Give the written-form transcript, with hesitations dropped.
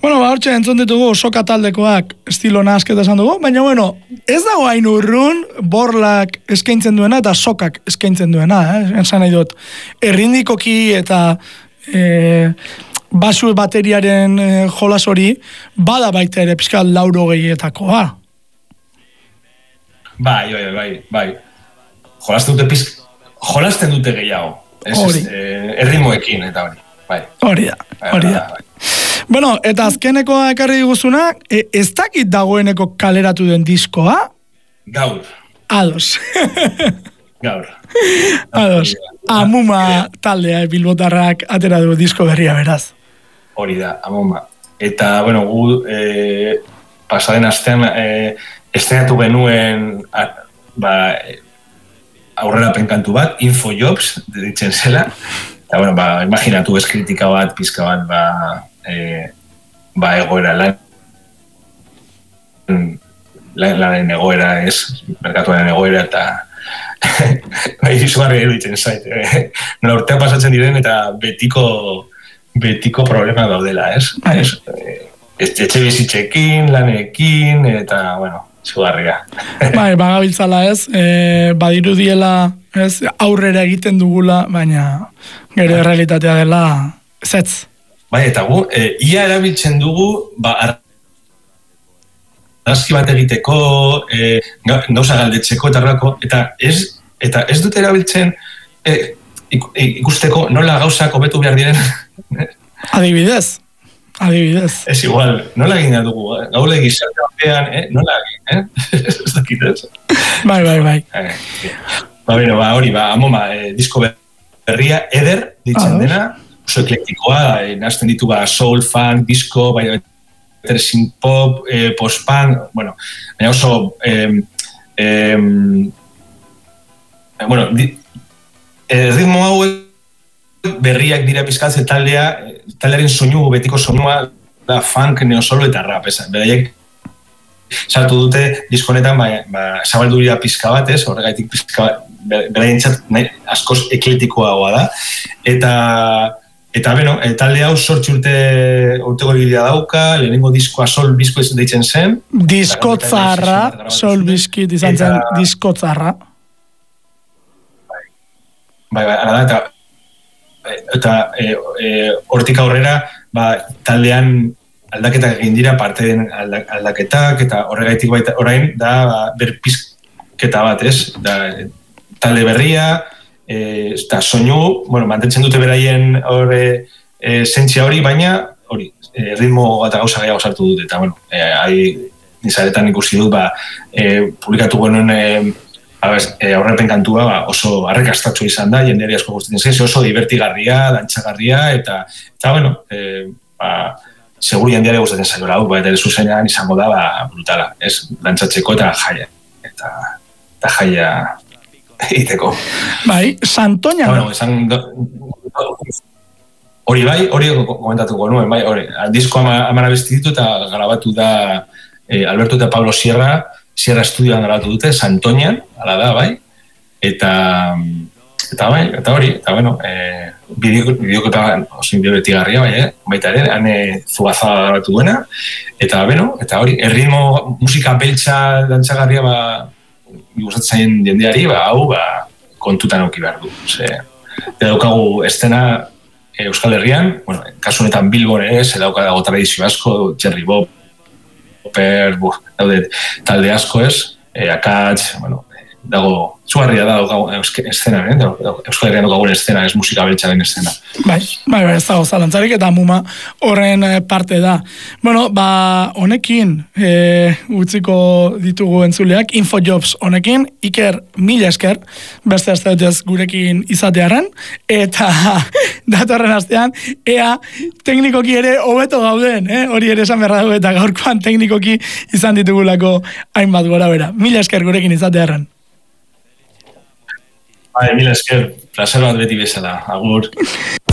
Bueno, hortxe entzun ditugu soka taldekoak estilo nahasketa esan dugu, baina bueno, ez dago hain urrun borlak eskaintzen duena eta sokak eskaintzen duena, esan nahi dut. Errindikoki eta basu bateriaren jolas hori, bada baita ere pixka 80etakoa. Bai. Jolasten dute gehiago. Erritmoekin eta hori. Bai. Hori da. Bueno, eta azkenekoa ekarri diguzuna, ez dakit dagoeneko kaleratu den diskoa? Gaur. Ados. Gaur. Ados. Amuma taldea bilbotarrak atera du disko berria beraz. Hori da, Amuma. Eta, bueno, gu pasaden astean estrenatu genuen aurrera penkantu bat, Infojobs, ditzen zela. Eta, bueno, imaginatu ez kritika bat, pizka bat, egoera lanen egoera ez, merkatuaren egoera eta izugarri eruditzen zait. Nola urtea pasatzen diren eta betiko problema daudela, ez? Etxe bizitzekin, lanekin, eta, bueno, izugarria. Bai, bagabiltzala ez, badiru diela, ez, aurrera egiten dugula, baina gero realitatea dela zetz. Bai, eta gu, ia erabiltzen dugu, argazki bat egiteko, gauza galdetzeko eta horrelako, eta ez dute erabiltzen ikusteko nola gauzak hobetu behar diren. Adibidez. Ez igual, nola egin dugu, gaule gizarte batean, nola egin, ez dakit ez. Bai. Hori, Amoma, disko berria, eder, ditzen dena, oso eklektikoa, nazten ditu soul, funk, disco, synth pop, post-punk, bueno, baina oso ritmo hau berriak dira pizkatze taldearen soinu, betiko soinua da funk, neosolo eta rap, beraiek sartu dute diskonetan, zabaldu dira pizka bat, horregaitik pizka bat, beraientzat askoz ekletikoagoa da, eta beno, talde hau sortzi urteko bidea dauka, lehenengo diskoa Sol Bizkit deitzen zen. Diskotzarra, Sol Bizkit izan zen diskotzarra. Bai, eta hortik aurrera, taldean aldaketak egin dira, parte den aldaketak, eta horregaitik baita orain, da berpizketa bat, ez? Talde berria, eta soinu, mantentzen dute beraien zentzia hori, baina hori, ritmo eta gauza gehiago sartu dute, eta nizaretan ikusi dut, publikatu genuen aurrepen kantua oso arrakastatxo izan da, jendeari asko gustatzen zen, oso divertigarria, dantxagarria, eta seguru jendeari gustatzen zaiola, eta ere zuzenean izango da brutala, ez, dantxatzeko eta jaia, eta jaia egiteko. Bai, Santoña. Hori komentatuko nuen, bai, hori. Disko amara bestitu eta grabatu da Alberto eta Pablo Sierra estudioan grabatu dute, Santoñan, ala da, bai. Eta hori, eta bueno, bideokopa oso betigarria, bai, baita ere, hane Zugazaba grabatu duena, eta hori, erritmo musika beltza dantzagarria, gustatzen jendeari, hau kontutan auki behar du. Daukagu estena Euskal Herrian, kasu honetan Bilbon ere, daukago tradizio asko, Jerry Bopper, daude talde asko ez, Akats, dago, zugarria da daukagu estena, Euskal Herrian daukagu estena, ez musika beltxaren estena. Bai, ez dago zalantzarik eta Amuma horren parte da. Bueno, honekin utziko ditugu entzuleak, Infojobs honekin, Iker, mila esker, beste asteetez gurekin izatearen, eta datorren astean, ea teknikoki ere hobeto gauden, hori ere esan berra dugu eta gaurkoan teknikoki izan ditugulako hainbat gora bera. Mila esker gurekin izatearen. Mila esker, plazer bat beti bezala, agur.